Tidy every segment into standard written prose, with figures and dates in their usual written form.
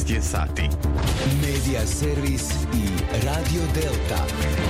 12 je sati. Medija servis i Radio Delta.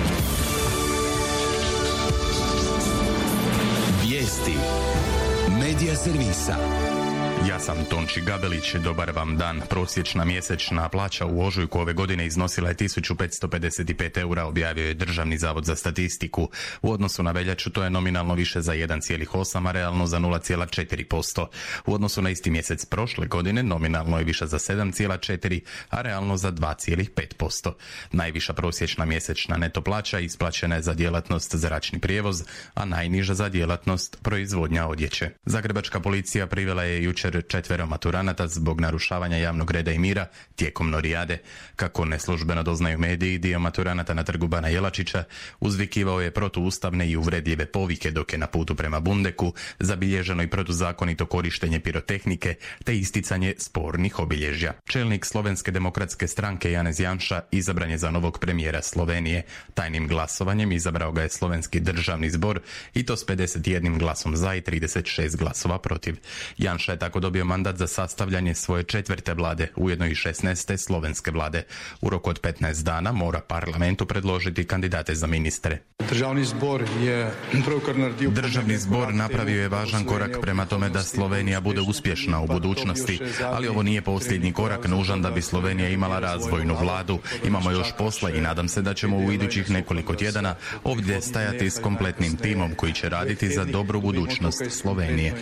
Vijesti Medija servisa. Ja sam Tonči Gabelić, dobar vam dan. Prosječna mjesečna plaća u ožujku ove godine iznosila je 1555 eura, objavio je Državni zavod za statistiku. U odnosu na veljaču to je nominalno više za 1,8, a realno za 0,4%. U odnosu na isti mjesec prošle godine nominalno je više za 7,4, a realno za 2,5%. Najviša prosječna mjesečna neto plaća isplaćena je za djelatnost zračni prijevoz, a najniža za djelatnost proizvodnja odjeće. Zagrebačka policija privela je jučer 4 maturanata zbog narušavanja javnog reda i mira tijekom norijade. Kako neslužbeno doznaju mediji, dio maturanata na trgu Bana Jelačića uzvikivao je protuustavne i uvredljive povike dok je na putu prema Bundeku, zabilježeno i protuzakonito korištenje pirotehnike te isticanje spornih obilježja. Čelnik Slovenske demokratske stranke Janez Janša izabran je za novog premijera Slovenije. Tajnim glasovanjem izabrao ga je Slovenski državni zbor i to s 51 glasom za i 36 glasova protiv. Janša je tako dobio mandat za sastavljanje svoje 4. vlade, ujedno i 16. slovenske vlade. U roku od 15 dana mora parlamentu predložiti kandidate za ministre. Državni zbor napravio je važan korak prema tome da Slovenija bude uspješna u budućnosti, ali ovo nije posljednji korak nužan da bi Slovenija imala razvojnu vladu. Imamo još posla i nadam se da ćemo u idućih nekoliko tjedana ovdje stajati s kompletnim timom koji će raditi za dobru budućnost Slovenije.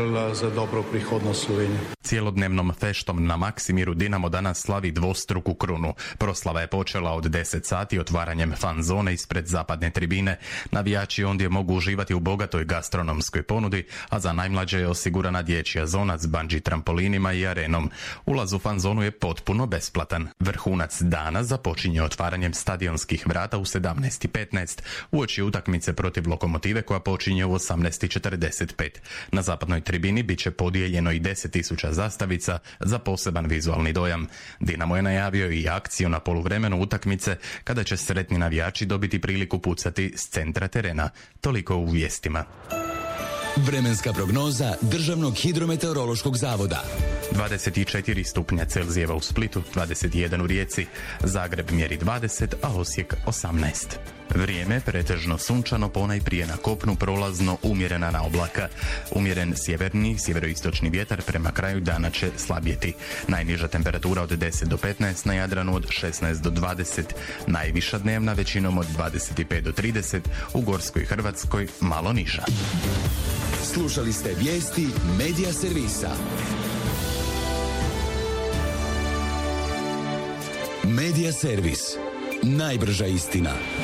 Cijelodnevnom feštom na Maksimiru Dinamo danas slavi dvostruku krunu. Proslava je počela od 10 sati otvaranjem fan zone ispred zapadne tribine. Navijači ondje mogu uživati u bogatoj gastronomskoj ponudi, a za najmlađe je osigurana dječja zona s bungee trampolinima i arenom. Ulaz u fan zonu je potpuno besplatan. Vrhunac dana započinje otvaranjem stadionskih vrata u 17:15 uoči utakmice protiv Lokomotive koja počinje u 18:45. Na zapadnoj tribini bit će podijeljeno i 10.000 zastavica za poseban vizualni dojam. Dinamo je najavio i akciju na poluvremenu utakmice kada će sretni navijači dobiti priliku pucati s centra terena. Toliko u vijestima. Vremenska prognoza Državnog hidrometeorološkog zavoda. 24 stupnja Celzijeva u Splitu, 21 u Rijeci, Zagreb mjeri 20, a Osijek 18. Vrijeme pretežno sunčano, ponajprije na kopnu prolazno umjerena na oblaka. Umjeren sjeverni, sjeveroistočni vjetar prema kraju dana će slabjeti. Najniža temperatura od 10 do 15, na Jadranu od 16 do 20. Najviša dnevna većinom od 25 do 30, u Gorskoj Hrvatskoj malo niža. Slušali ste vijesti Medija servisa. Medija servis. Najbrža istina.